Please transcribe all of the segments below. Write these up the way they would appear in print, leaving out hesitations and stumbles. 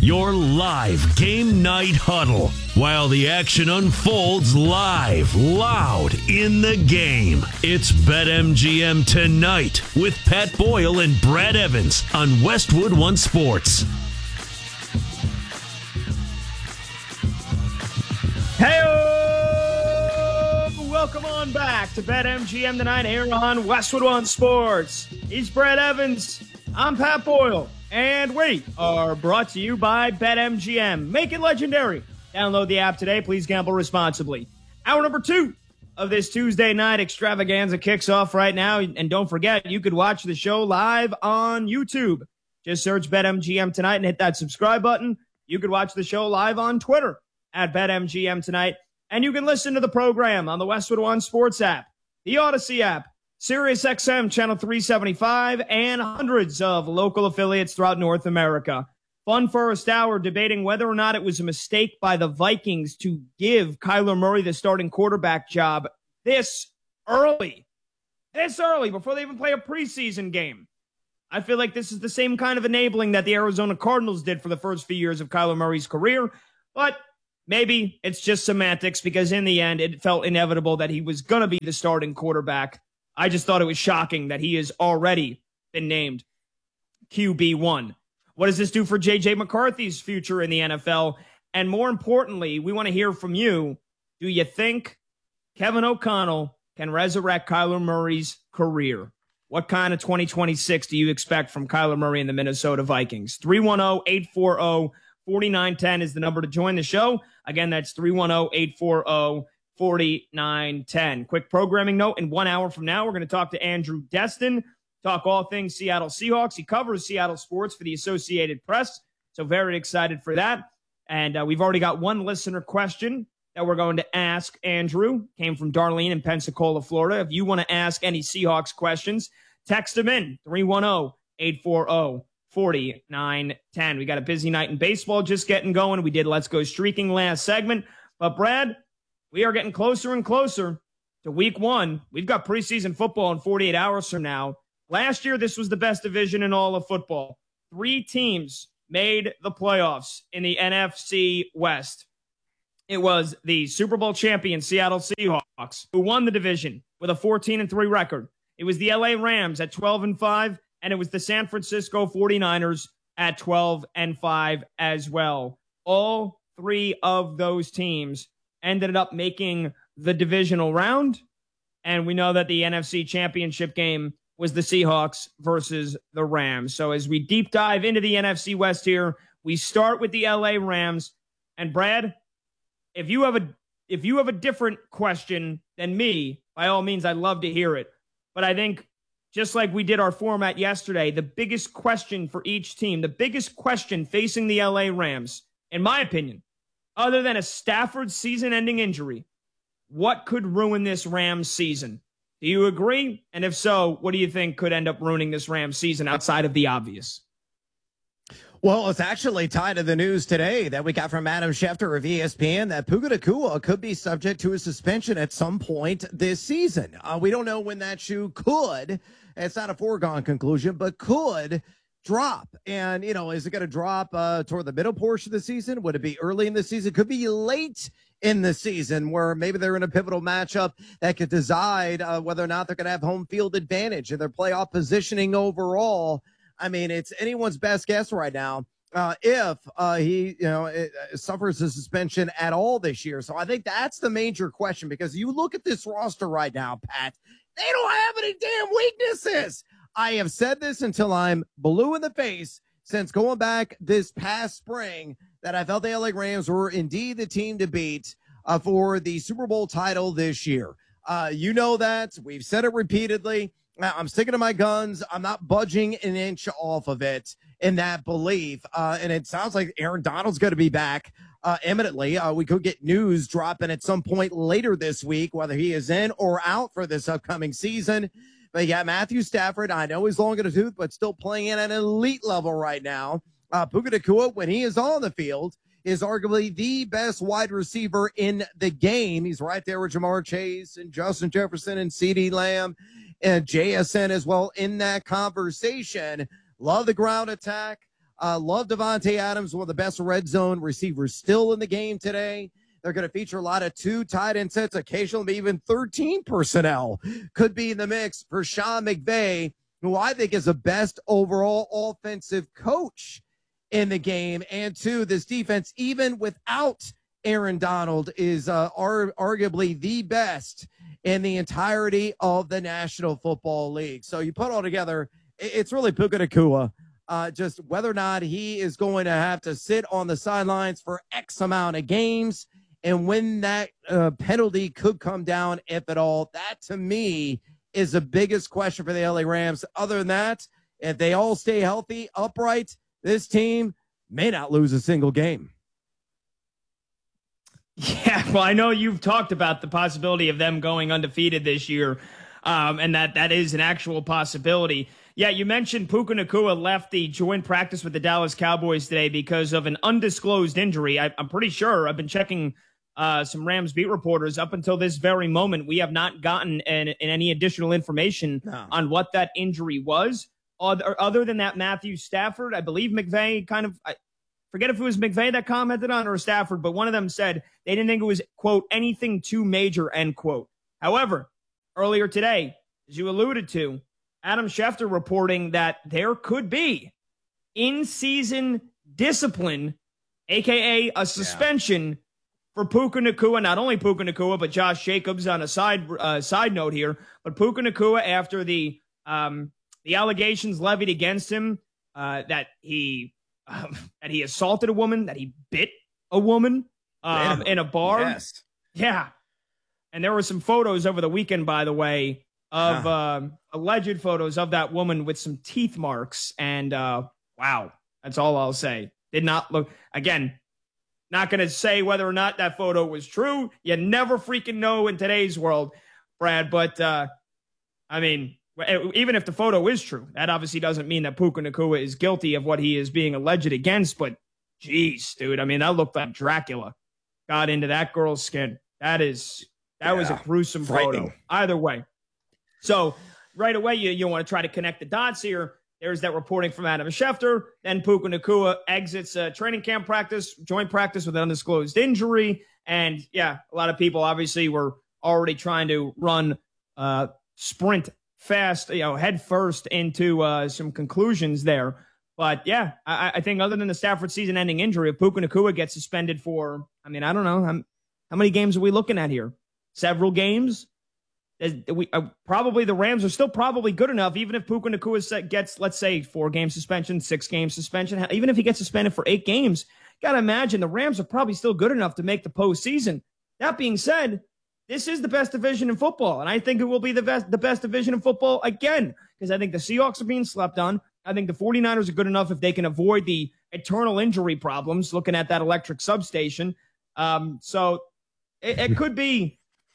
your live game night huddle while the action unfolds live, loud in the game. It's BetMGM Tonight with Pat Boyle and Brad Evans on Westwood One Sports. Hey, welcome on back to BetMGM Tonight here on Westwood One Sports. He's Brad Evans. I'm Pat Boyle. And we are brought to you by BetMGM. Make it legendary. Download the app today. Please gamble responsibly. Hour number 2 of this Tuesday night extravaganza kicks off right now. And don't forget, you could watch the show live on YouTube. Just search BetMGM Tonight and hit that subscribe button. You could watch the show live on Twitter at BetMGM Tonight. And you can listen to the program on the Westwood One Sports app, the Odyssey app, SiriusXM Channel 375, and hundreds of local affiliates throughout North America. Fun first hour debating whether or not it was a mistake by the Vikings to give Kyler Murray the starting quarterback job this early, before they even play a preseason game. I feel like this is the same kind of enabling that the Arizona Cardinals did for the first few years of Kyler Murray's career, but maybe it's just semantics because in the end, it felt inevitable that he was going to be the starting quarterback. I just thought it was shocking that he has already been named QB1. What does this do for J.J. McCarthy's future in the NFL? And more importantly, we want to hear from you. Do you think Kevin O'Connell can resurrect Kyler Murray's career? What kind of 2026 do you expect from Kyler Murray and the Minnesota Vikings? 310-840-4910 is the number to join the show. Again, that's 310-840-4910. Quick programming note, in 1 hour from now, we're going to talk to Andrew Destin, talk all things Seattle Seahawks. He covers Seattle sports for the Associated Press, so very excited for that. And we've already got one listener question that we're going to ask Andrew. Came from Darlene in Pensacola, Florida. If you want to ask any Seahawks questions, text them in, 310-840-4910. We got a busy night in baseball just getting going. We did Let's Go Streaking last segment. But, Brad, we are getting closer and closer to week 1. We've got preseason football in 48 hours from now. Last year, this was the best division in all of football. 3 teams made the playoffs in the NFC West. It was the Super Bowl champion Seattle Seahawks, who won the division with a 14-3 record. It was the LA Rams at 12-5, and it was the San Francisco 49ers at 12-5 as well. All 3 of those teams ended up making the divisional round, and we know that the NFC Championship game was the Seahawks versus the Rams. So as we deep dive into the NFC West here, we start with the LA Rams. And Brad, if you have a different question than me, by all means, I'd love to hear it. But I think just like we did our format yesterday, the biggest question for each team, the biggest question facing the LA Rams, in my opinion, other than a Stafford season-ending injury, what could ruin this Rams season? Do you agree? And if so, what do you think could end up ruining this Rams season outside of the obvious? Well, it's actually tied to the news today that we got from Adam Schefter of ESPN that Puka Nacua could be subject to a suspension at some point this season. We don't know when that shoe could. It's not a foregone conclusion, but could drop. And, is it going to drop toward the middle portion of the season? Would it be early in the season? Could be late in the season where maybe they're in a pivotal matchup that could decide whether or not they're going to have home field advantage in their playoff positioning overall. I mean, it's anyone's best guess right now if he suffers a suspension at all this year. So I think that's the major question, because you look at this roster right now, Pat, they don't have any damn weaknesses. I have said this until I'm blue in the face since going back this past spring that I felt the LA Rams were indeed the team to beat for the Super Bowl title this year. You know that. We've said it repeatedly. I'm sticking to my guns. I'm not budging an inch off of it in that belief. And it sounds like Aaron Donald's going to be back imminently. We could get news dropping at some point later this week, whether he is in or out for this upcoming season. But you got Matthew Stafford. I know he's long in the tooth, but still playing at an elite level right now. Puka Nacua, when he is on the field, is arguably the best wide receiver in the game. He's right there with Jamar Chase and Justin Jefferson and CeeDee Lamb and JSN as well in that conversation. Love the ground attack. Love Devontae Adams, one of the best red zone receivers still in the game today. They're going to feature a lot of 2 tight end sets, occasionally even 13 personnel could be in the mix for Sean McVay, who I think is the best overall offensive coach in the game. And 2, this defense, even without Aaron Donald, is arguably the best in the entirety of the National Football League. So you put all together, it's really Puka Nacua. Just whether or not he is going to have to sit on the sidelines for X amount of games and when that penalty could come down, if at all. That, to me, is the biggest question for the LA Rams. Other than that, if they all stay healthy, upright, this team may not lose a single game. Yeah, well, I know you've talked about the possibility of them going undefeated this year, and that is an actual possibility. Yeah, you mentioned Puka Nacua left the joint practice with the Dallas Cowboys today because of an undisclosed injury. I'm pretty sure. I've been checking some Rams beat reporters. Up until this very moment, we have not gotten any additional information on what that injury was. Other than that, Matthew Stafford, I believe McVay I forget if it was McVay that commented on or Stafford, but one of them said they didn't think it was, quote, anything too major, end quote. However, earlier today, as you alluded to, Adam Schefter reporting that there could be in-season discipline, a.k.a. a suspension for Puka Nacua, not only Puka Nacua, but Josh Jacobs on a side note here, but Puka Nacua after the allegations levied against him that he assaulted a woman, that he bit a woman in a bar. Yes. Yeah. And there were some photos over the weekend, by the way, of alleged photos of that woman with some teeth marks. And wow, that's all I'll say. Did not look, again, not going to say whether or not that photo was true. You never freaking know in today's world, Brad. But I mean, even if the photo is true, that obviously doesn't mean that Puka Nacua is guilty of what he is being alleged against. But geez, dude, I mean, that looked like Dracula got into that girl's skin. That was a gruesome photo. Either way. So right away, you want to try to connect the dots here. There's that reporting from Adam Schefter. Then Puka Nacua exits training camp practice, joint practice with an undisclosed injury. And yeah, a lot of people obviously were already trying to run sprint fast, head first into some conclusions there. But yeah, I think other than the Stafford season-ending injury, if Puka Nacua gets suspended for, I mean, I don't know, how many games are we looking at here? Several games? Probably the Rams are still probably good enough, even if Puka Nacua gets, let's say, 4-game suspension, 6-game suspension, even if he gets suspended for 8 games. Got to imagine the Rams are probably still good enough to make the postseason. That being said, this is the best division in football, and I think it will be the best division in football again, because I think the Seahawks are being slept on. I think the 49ers are good enough if they can avoid the eternal injury problems, looking at that electric substation. So it could be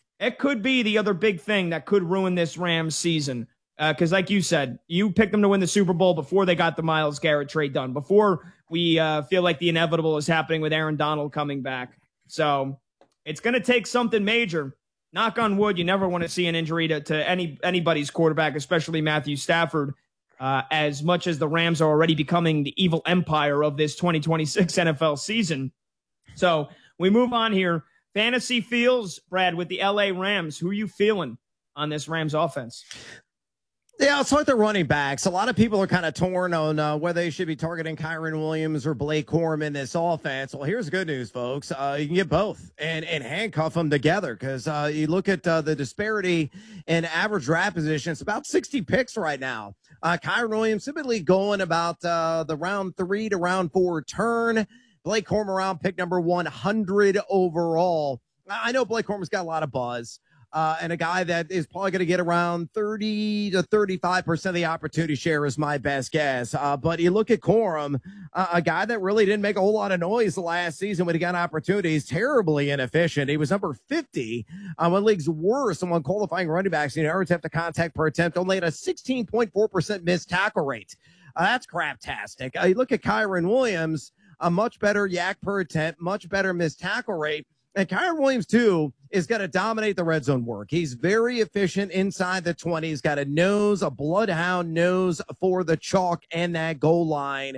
the other big thing that could ruin this Rams season. Because like you said, you picked them to win the Super Bowl before they got the Myles Garrett trade done, before we feel like the inevitable is happening with Aaron Donald coming back. So it's going to take something major. Knock on wood, you never want to see an injury to anybody's quarterback, especially Matthew Stafford, as much as the Rams are already becoming the evil empire of this 2026 NFL season. So we move on here. Fantasy feels, Brad, with the LA Rams. Who are you feeling on this Rams offense? Yeah, I'll start with the running backs. A lot of people are kind of torn on whether they should be targeting Kyren Williams or Blake Corum in this offense. Well, here's good news, folks. You can get both and handcuff them together, because you look at the disparity in average draft position. It's about 60 picks right now. Kyren Williams typically going about the round 3 to round 4 turn. Blake Corum around pick number 100 overall. I know Blake Corum's got a lot of buzz. And a guy that is probably going to get around 30 to 35% of the opportunity share is my best guess. But you look at Corum, a guy that really didn't make a whole lot of noise the last season when he got opportunities, terribly inefficient. He was number 50 on one league's worst among qualifying running backs in average attempt to contact per attempt, only at a 16.4% missed tackle rate. That's craptastic. You look at Kyren Williams, a much better yak per attempt, much better missed tackle rate. And Kyren Williams, too, is going to dominate the red zone work. He's very efficient inside the 20. He's got a bloodhound nose for the chalk and that goal line.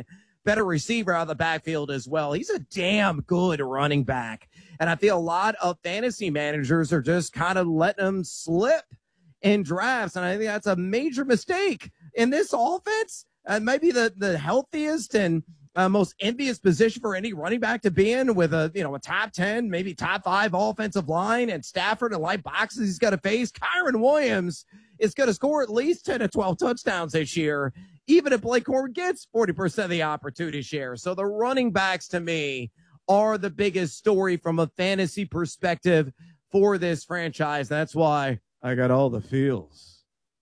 better receiver out of the backfield as well. He's a damn good running back. And I feel a lot of fantasy managers are just kind of letting him slip in drafts. And I think that's a major mistake in this offense. Maybe the healthiest and most envious position for any running back to be in, with a top 10, maybe top 5 offensive line, and Stafford and light boxes he's got to face. Kyren Williams is going to score at least 10 to 12 touchdowns this year, even if Blake Corum gets 40% of the opportunity share. So the running backs, to me, are the biggest story from a fantasy perspective for this franchise. That's why I got all the feels.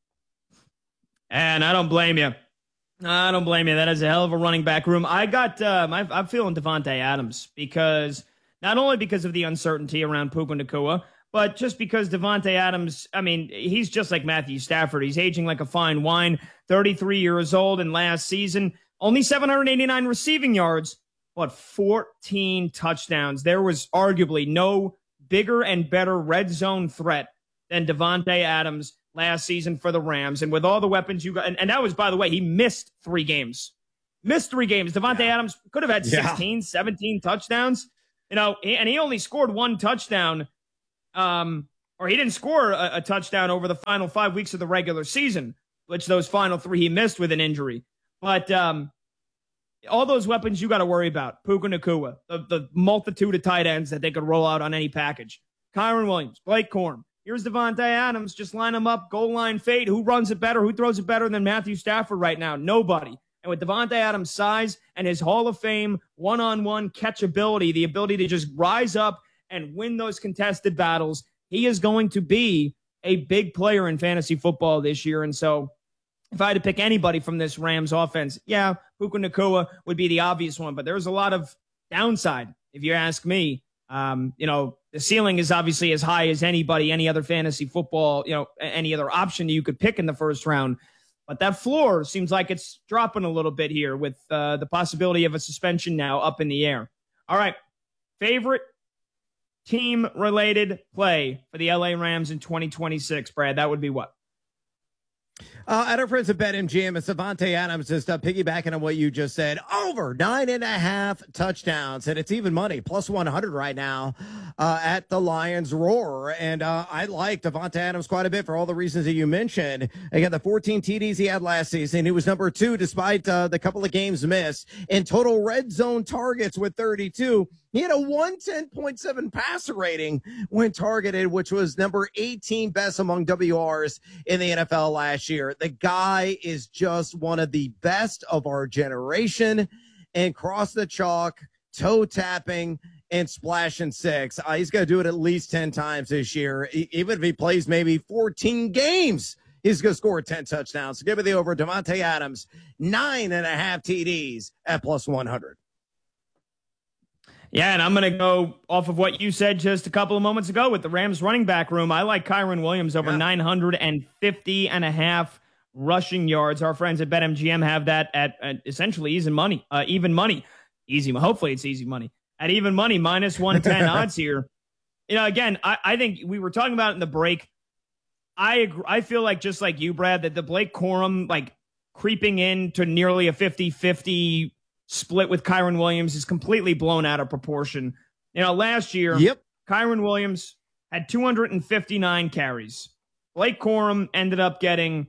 And I don't blame you. I don't blame you. That is a hell of a running back room. I'm feeling Davante Adams, because not only because of the uncertainty around Puka Nacua, but just because Davante Adams, I mean, he's just like Matthew Stafford. He's aging like a fine wine, 33 years old, and last season, only 789 receiving yards, but 14 touchdowns. There was arguably no bigger and better red zone threat than Davante Adams last season for the Rams. And with all the weapons you got, and that was, by the way, he missed 3 games. Davante Adams could have had 16, 17 touchdowns, and he only scored 1 touchdown, or he didn't score a touchdown over the final 5 weeks of the regular season, which those final 3 he missed with an injury. But all those weapons you got to worry about. Puka Nacua, the multitude of tight ends that they could roll out on any package. Kyren Williams, Blake Corum. Here's Davante Adams. Just line them up, goal line fade. Who runs it better? Who throws it better than Matthew Stafford right now? Nobody. And with Davante Adams' size and his Hall of Fame one-on-one catchability, the ability to just rise up and win those contested battles, he is going to be a big player in fantasy football this year. And so if I had to pick anybody from this Rams offense, Puka Nacua would be the obvious one. But there's a lot of downside, if you ask me. The ceiling is obviously as high as any other fantasy football, any other option you could pick in the first round. But that floor seems like it's dropping a little bit here with the possibility of a suspension now up in the air. All right. Favorite team-related play for the LA Rams in 2026, Brad? That would be what? At our friends at BetMGM, it's Davante Adams, just piggybacking on what you just said. Over 9.5 touchdowns, and it's even money, plus 100 right now at the Lions Roar. And I like Davante Adams quite a bit for all the reasons that you mentioned. Again, the 14 TDs he had last season, he was number 2 despite the couple of games missed. In total red zone targets with 32. He had a 110.7 passer rating when targeted, which was number 18 best among WRs in the NFL last year. The guy is just one of the best of our generation, and cross the chalk, toe tapping, and splash and 6. He's going to do it at least 10 times this year. Even if he plays maybe 14 games, he's going to score 10 touchdowns. So give me the over. Davante Adams, 9.5 TDs at plus 100. Yeah, and I'm going to go off of what you said just a couple of moments ago with the Rams running back room. I like Kyren Williams over 950.5 rushing yards. Our friends at BetMGM have that at essentially even money. Hopefully it's easy money. At even money, minus 110 odds here. Again, I think we were talking about it in the break. I agree, I feel like, just like you, Brad, that the Blake Corum, creeping into nearly a 50-50 split with Kyren Williams is completely blown out of proportion. Last year, Kyren Williams had 259 carries. Blake Corum ended up getting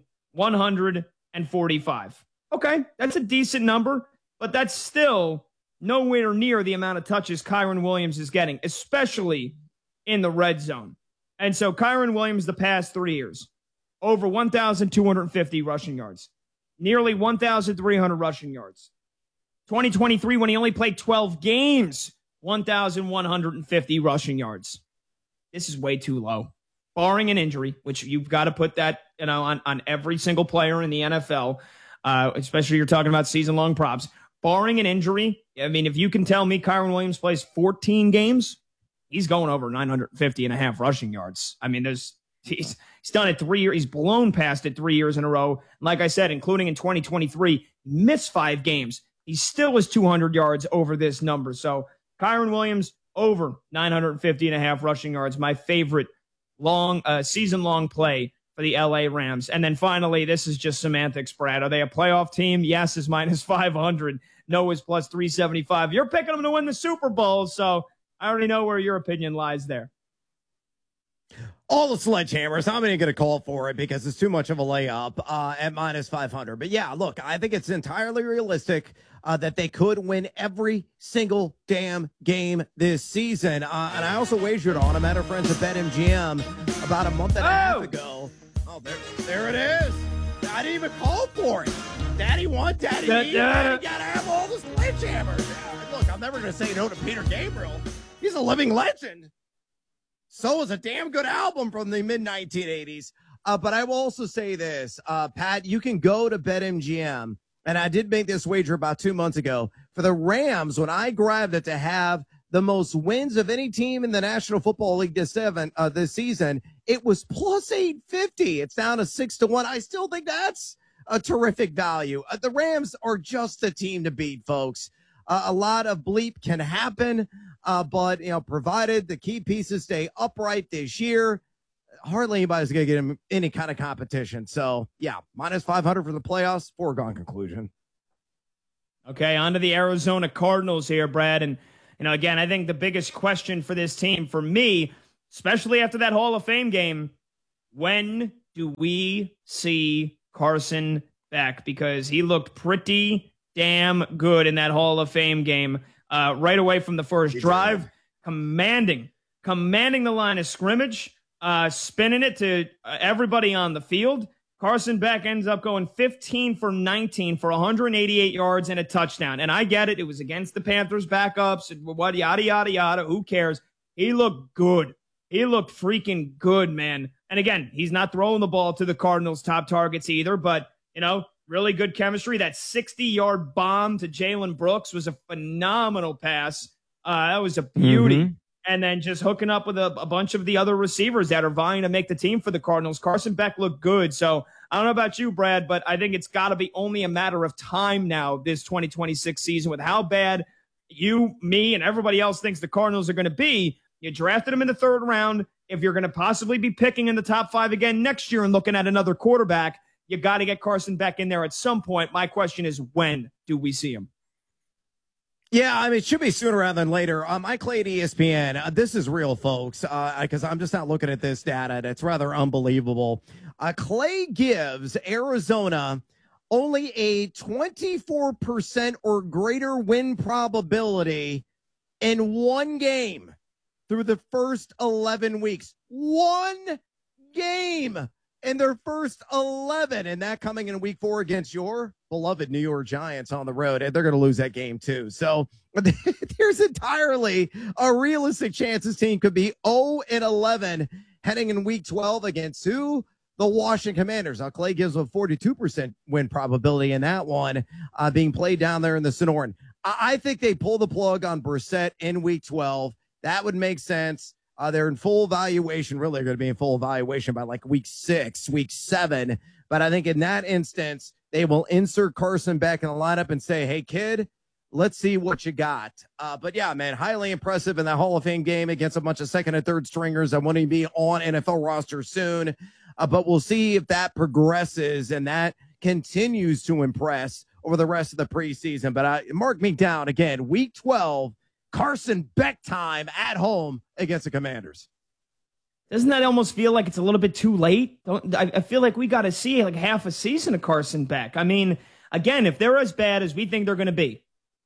145. Okay, that's a decent number, but that's still nowhere near the amount of touches Kyren Williams is getting, especially in the red zone. And so Kyren Williams, the past 3 years, over 1,250 rushing yards, nearly 1,300 rushing yards. 2023, when he only played 12 games, 1,150 rushing yards. This is way too low. Barring an injury, which you've got to put that on every single player in the NFL, especially you're talking about season-long props. Barring an injury, I mean, if you can tell me Kyren Williams plays 14 games, he's going over 950.5 rushing yards. I mean, he's done it 3 years. He's blown past it 3 years in a row. Like I said, including in 2023, missed 5 games. He still was 200 yards over this number. So Kyren Williams over 950.5 rushing yards. My favorite season-long play for the LA Rams. And then finally, this is just semantics, Brad. Are they a playoff team? Yes is minus 500. No is plus 375. You're picking them to win the Super Bowl, so I already know where your opinion lies there. All the sledgehammers. I'm not going to call for it because it's too much of a layup at minus 500. But yeah, look, I think it's entirely realistic that they could win every single damn game this season. And I also wagered on a matter of friends at BetMGM about a month and a half ago. Oh, there it is. I didn't even call for it. Daddy want, daddy need. Daddy got to have all the sledgehammers. Look, I'm never going to say no to Peter Gabriel. He's a living legend. So is a damn good album from the mid-1980s. But I will also say this, Pat, you can go to BetMGM, and I did make this wager about 2 months ago. For the Rams, when I grabbed it to have the most wins of any team in the National Football League this season, it was plus 850. It's down to 6-1. I still think that's a terrific value. The Rams are just a team to beat, folks. A lot of bleep can happen. But, provided the key pieces stay upright this year, hardly anybody's going to get him any kind of competition. So, yeah, minus 500 for the playoffs, foregone conclusion. Okay, on to the Arizona Cardinals here, Brad. And, again, I think the biggest question for this team, for me, especially after that Hall of Fame game, when do we see Carson back? Because he looked pretty damn good in that Hall of Fame game. Right away from the first drive, commanding the line of scrimmage, spinning it to everybody on the field. Carson Beck ends up going 15 for 19 for 188 yards and a touchdown. And I get it. It was against the Panthers backups and what, yada, yada, yada. Who cares? He looked good. He looked freaking good, man. And again, he's not throwing the ball to the Cardinals' top targets either, but, really good chemistry. That 60-yard bomb to Jalen Brooks was a phenomenal pass. That was a beauty. Mm-hmm. And then just hooking up with a bunch of the other receivers that are vying to make the team for the Cardinals. Carson Beck looked good. So I don't know about you, Brad, but I think it's got to be only a matter of time now this 2026 season with how bad you, me, and everybody else thinks the Cardinals are going to be. You drafted them in the third round. If you're going to possibly be picking in the top 5 again next year and looking at another quarterback, you got to get Carson Beck in there at some point. My question is, when do we see him? Yeah, it should be sooner rather than later. Mike Clay at ESPN. This is real, folks, because I'm just not looking at this data. It's rather unbelievable. Clay gives Arizona only a 24% or greater win probability in one game through the first 11 weeks. One game in their first 11, and that coming in week 4 against your beloved New York Giants on the road, and they're going to lose that game too. So there's entirely a realistic chance this team could be 0-11 heading in week 12 against who? The Washington Commanders. Now, Clay gives a 42% win probability in that one being played down there in the Sonoran. I think they pull the plug on Brissett in week 12. That would make sense. They're in full evaluation, really going to be in full evaluation by like week 6, week 7. But I think in that instance, they will insert Carson back in the lineup and say, hey, kid, let's see what you got. But yeah, man, highly impressive in that Hall of Fame game against a bunch of second and third stringers that want to be on NFL roster soon. But we'll see if that progresses and that continues to impress over the rest of the preseason. But mark me down again, week 12, Carson Beck time at home against the Commanders. Doesn't that almost feel like it's a little bit too late? I feel like we got to see like half a season of Carson Beck. I mean, again, if they're as bad as we think they're going to be,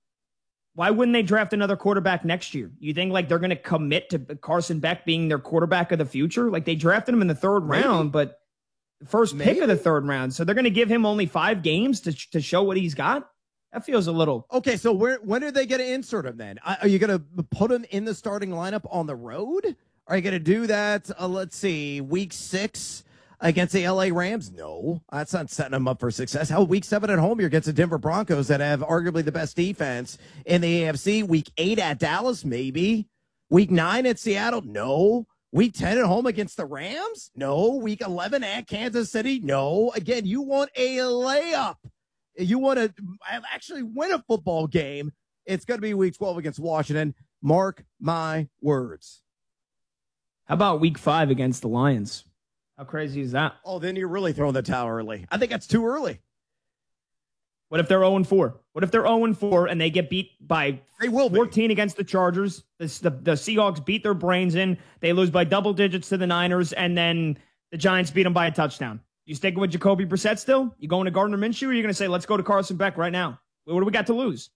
why wouldn't they draft another quarterback next year? You think like they're going to commit to Carson Beck being their quarterback of the future? Like they drafted him in the third round, but the first pick of the third round. So they're going to give him only 5 games to show what he's got? That feels a little... Okay, so when are they going to insert him then? Are you going to put him in the starting lineup on the road? Are you going to do that, let's see, week 6 against the LA Rams? No, that's not setting them up for success. How week 7 at home here against the Denver Broncos that have arguably the best defense in the AFC. Week 8 at Dallas, maybe. Week 9 at Seattle? No. Week 10 at home against the Rams? No. Week 11 at Kansas City? No. Again, you want a layup. You want to actually win a football game. It's going to be week 12 against Washington. Mark my words. How about week 5 against the Lions? How crazy is that? Oh, then you're really throwing the towel early. I think that's too early. What if they're 0-4? What if they're 0-4 and they get beat by They will 14 against the Chargers? The Seahawks beat their brains in. They lose by double digits to the Niners, and then the Giants beat them by a touchdown. You sticking with Jacoby Brissett still? You going to Gardner Minshew, or are you going to say, let's go to Carson Beck right now? What do we got to lose?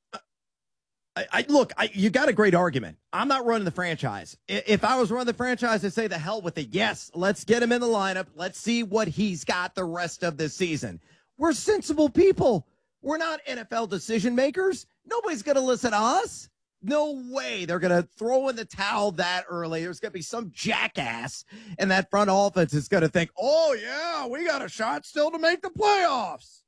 Look, you got a great argument. I'm not running the franchise. If I was running the franchise, I'd say the hell with it. Yes, let's get him in the lineup. Let's see what he's got the rest of the season. We're sensible people. We're not NFL decision makers. Nobody's going to listen to us. No way they're going to throw in the towel that early. There's going to be some jackass in that front office that's going to think, oh, yeah, we got a shot still to make the playoffs.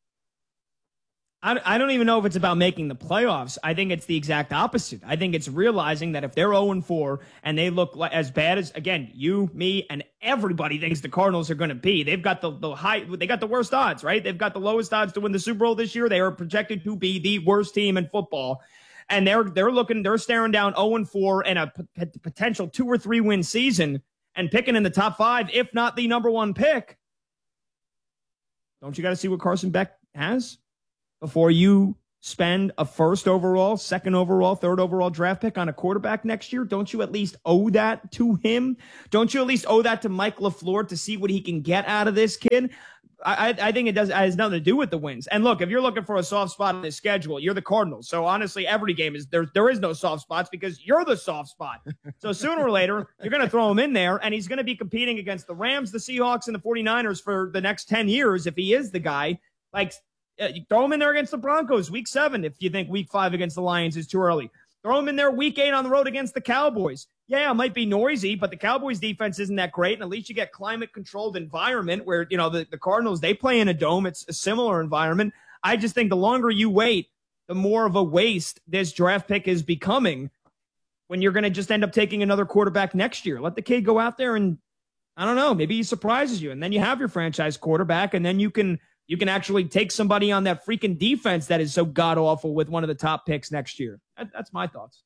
I don't even know if it's about making the playoffs. I think it's the exact opposite. I think it's realizing that if they're 0-4 and they look as bad as, again, you, me, and everybody thinks the Cardinals are going to be, they've got they got the worst odds, right? They've got the lowest odds to win the Super Bowl this year. They are projected to be the worst team in football. And they're staring down 0-4 and a potential 2 or 3 win season and picking in the top 5, if not the number 1 pick. Don't you got to see what Carson Beck has before you spend a first overall, second overall, third overall draft pick on a quarterback next year? Don't you at least owe that to him? Don't you at least owe that to Mike LaFleur to see what he can get out of this kid? I think it has nothing to do with the wins. And look, if you're looking for a soft spot in this schedule, you're the Cardinals. So honestly, every game is there is no soft spots because you're the soft spot. So sooner or later, you're going to throw him in there, and he's going to be competing against the Rams, the Seahawks, and the 49ers for the next 10 years if he is the guy. Like, you throw him in there against the Broncos week 7 if you think week 5 against the Lions is too early. Throw him in there week 8 on the road against the Cowboys. Yeah, it might be noisy, but the Cowboys defense isn't that great. And at least you get climate-controlled environment where, the Cardinals, they play in a dome. It's a similar environment. I just think the longer you wait, the more of a waste this draft pick is becoming when you're going to just end up taking another quarterback next year. Let the kid go out there and, I don't know, maybe he surprises you. And then you have your franchise quarterback, and then you can actually take somebody on that freaking defense that is so god-awful with one of the top picks next year. That's my thoughts.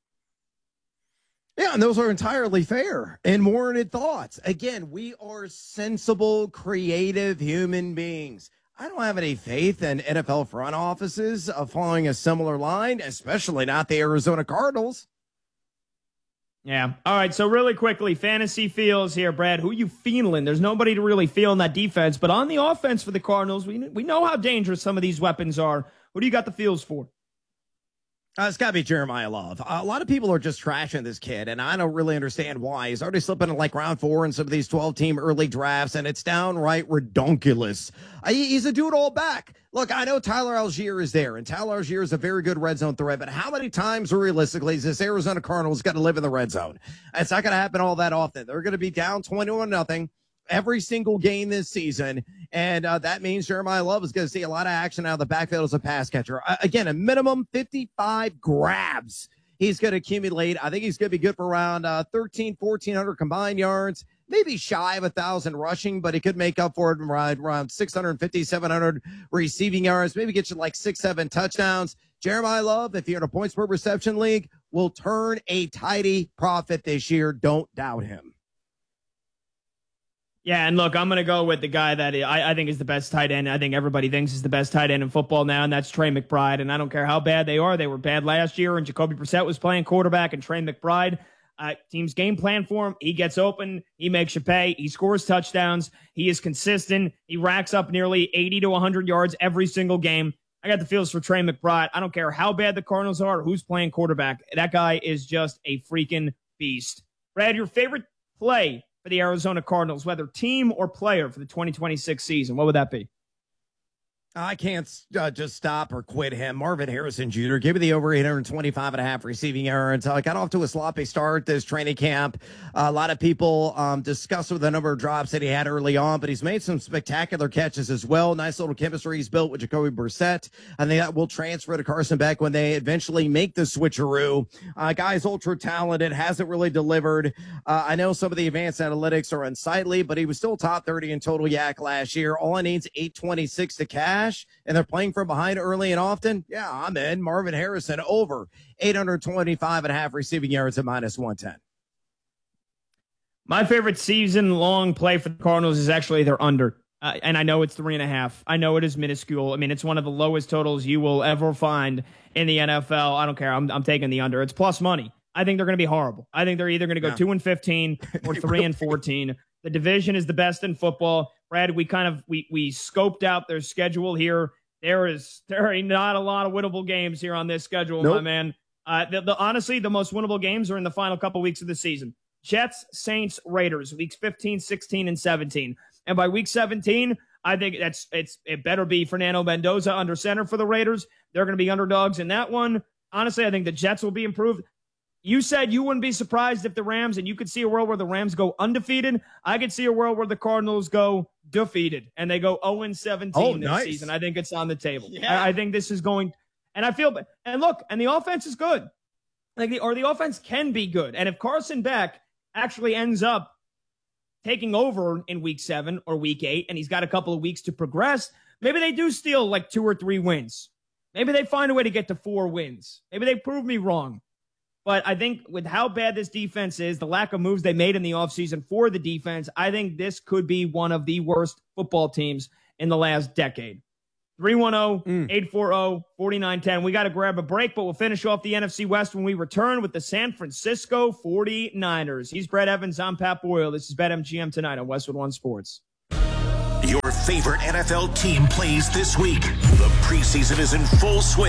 Yeah, and those are entirely fair and warranted thoughts. Again, we are sensible, creative human beings. I don't have any faith in NFL front offices following a similar line, especially not the Arizona Cardinals. Yeah. All right. So really quickly, fantasy feels here, Brad. Who you feeling? There's nobody to really feel in that defense, but on the offense for the Cardinals, we know how dangerous some of these weapons are. Who do you got the feels for? It's got to be Jeremiah Love. A lot of people are just trashing this kid, and I don't really understand why. He's already slipping in like round 4 in some of these 12-team early drafts, and it's downright redonkulous. He's a do-it-all back. Look, I know Tyler Algier is there, and Tyler Algier is a very good red zone threat, but how many times realistically is this Arizona Cardinals got to live in the red zone? It's not going to happen all that often. They're going to be down 21-0. Every single game this season, and that means Jeremiah Love is going to see a lot of action out of the backfield as a pass catcher. Again, a minimum 55 grabs he's going to accumulate. I think he's going to be good for around 1,400 combined yards, maybe shy of 1,000 rushing, but he could make up for it around 650, 700 receiving yards, maybe get you like 6-7 touchdowns. Jeremiah Love, if you're in a points per reception league, will turn a tidy profit this year. Don't doubt him. Yeah, and look, I'm going to go with the guy that I think is the best tight end. I think everybody thinks is the best tight end in football now, and that's Trey McBride. And I don't care how bad they are. They were bad last year, and Jacoby Brissett was playing quarterback, and Trey McBride, team's game plan for him. He gets open. He makes you pay. He scores touchdowns. He is consistent. He racks up nearly 80 to 100 yards every single game. I got the feels for Trey McBride. I don't care how bad the Cardinals are or who's playing quarterback. That guy is just a freaking beast. Brad, your favorite play for the Arizona Cardinals, whether team or player for the 2026 season, what would that be? I can't just stop or quit him. Marvin Harrison Jr., give me the over 825.5 receiving yards. Got off to a sloppy start this training camp. A lot of people discuss with the number of drops that he had early on, but he's made some spectacular catches as well. Nice little chemistry he's built with Jacoby Brissett. I think that will transfer to Carson Beck when they eventually make the switcheroo. Guy's ultra talented, hasn't really delivered. I know some of the advanced analytics are unsightly, but he was still top 30 in total yak last year. All I need is 826 to cash. And they're playing from behind early and often. Yeah, I'm in. Marvin Harrison over 825.5 receiving yards at -110. My favorite season-long play for the Cardinals is actually their under. And I know it's 3.5. I know it is minuscule. I mean, it's one of the lowest totals you will ever find in the NFL. I don't care. I'm taking the under. It's plus money. I think they're going to be horrible. I think they're either going to go 2-15 or 3-14. The division is the best in football. Brad, we scoped out their schedule here. There are not a lot of winnable games here on this schedule, my man. Honestly, the most winnable games are in the final couple weeks of the season. Jets, Saints, Raiders, weeks 15, 16, and 17. And by week 17, I think it better be Fernando Mendoza under center for the Raiders. They're going to be underdogs in that one. Honestly, I think the Jets will be improved. You said you wouldn't be surprised if the Rams, and you could see a world where the Rams go undefeated. I could see a world where the Cardinals go defeated and they go 0-17 this season. I think it's on the table. Yeah. I think this is going, and I feel, and look, and the offense is good. The offense can be good. And if Carson Beck actually ends up taking over in week 7 or week 8, and he's got a couple of weeks to progress, maybe they do steal like 2 or 3 wins. Maybe they find a way to get to 4 wins. Maybe they prove me wrong. But I think with how bad this defense is, the lack of moves they made in the offseason for the defense, I think this could be one of the worst football teams in the last decade. 310-840-4910. We got to grab a break, but we'll finish off the NFC West when we return with the San Francisco 49ers. He's Brett Evans. I'm Pat Boyle. This is BetMGM tonight on Westwood One Sports. Your favorite NFL team plays this week. The preseason is in full swing.